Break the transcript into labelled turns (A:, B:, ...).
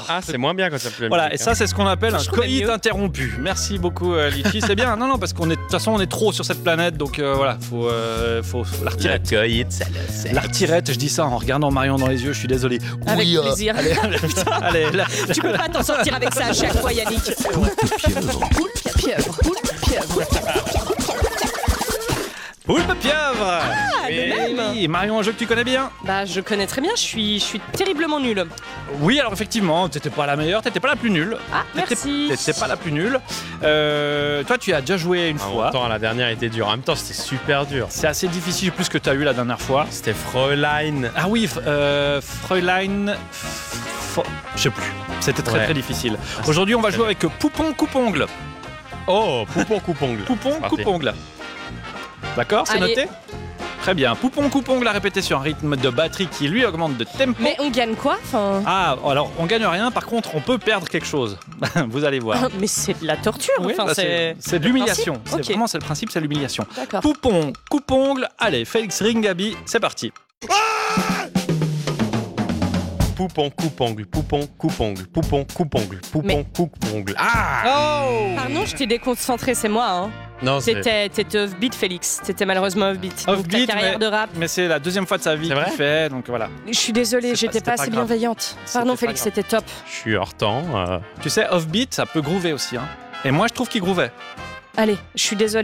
A: Ah, c'est moins bien quand ça plus la
B: Voilà, et
A: musique.
B: ça, c'est ce qu'on appelle un
C: Je trouvais
B: coït
C: mieux.
B: interrompu. Merci beaucoup, Litchi. C'est bien. Non, parce qu'on est, de toute façon, on est trop sur cette planète, donc voilà, faut la retirer.
A: Le coït, ça le sait.
B: La retirette, je dis ça en regardant Marion dans les yeux, je suis désolé.
C: Avec
B: Oui,
C: plaisir.
B: allez, là,
C: Tu peux pas t'en sortir avec ça à chaque fois, Yannick. Pieuvre.
B: Poulpe pieuvre.
C: de même.
B: Oui, Marion, un jeu que tu connais bien.
C: Bah, je connais très bien, je suis terriblement nulle.
B: Oui, alors effectivement, t'étais pas la meilleure, t'étais pas la plus nulle.
C: Ah, merci.
B: T'étais pas la plus nulle. Toi, tu as déjà joué une
A: En
B: fois.
A: même temps, la dernière était dure. En même temps, c'était super dur.
B: C'est assez difficile, plus que t'as eu la dernière fois.
A: C'était Fräulein.
B: Ah oui, Fräulein. Je sais plus. C'était très
A: Ouais.
B: très difficile. Aujourd'hui, on va jouer avec Poupon coupe-ongle.
A: Oh, Poupon coupe-ongle.
B: Poupon
A: C'est parti.
B: coupe-ongle. D'accord, c'est
C: Allez.
B: noté. Très bien. Poupon coupe-ongle à répéter sur un rythme de batterie qui lui augmente de tempo.
C: Mais on gagne quoi enfin...
B: Ah, alors on gagne rien. Par contre, on peut perdre quelque chose. Vous allez voir.
C: Mais c'est de la torture.
B: Oui,
C: enfin,
B: bah, c'est de l'humiliation.
C: le
B: C'est
C: principe. Ok.
B: vraiment c'est le principe, c'est l'humiliation.
C: D'accord.
B: Poupon coupe-ongle. Allez, Félix Ringabi, c'est parti.
A: Poupon coupe-ongle. Poupon coupe-ongle. Poupon coupe-ongle. Poupon
C: Mais-
A: coupe-ongle. Ah
B: Oh.
C: Pardon, je t'ai déconcentré, c'est moi. Hein.
A: Non, c'est...
C: T'étais off-beat, Félix. T'étais malheureusement off-beat. Donc,
B: Off-beat,
C: ta carrière
B: mais-
C: de rap.
B: Mais c'est la deuxième fois de sa vie
A: C'est
B: qu'il
A: vrai
B: fait, donc voilà.
C: Je suis désolée,
B: C'est
C: j'étais
B: pas-
C: pas
B: c'était
C: assez
B: pas grave.
C: bienveillante.
B: C'était
C: Pardon,
B: pas
C: Félix,
B: grave.
C: c'était top.
A: Je suis hors temps.
B: Tu sais, off-beat, ça peut groover aussi. Hein. Et moi, je trouve qu'il groovait.
C: Allez, je suis désolée.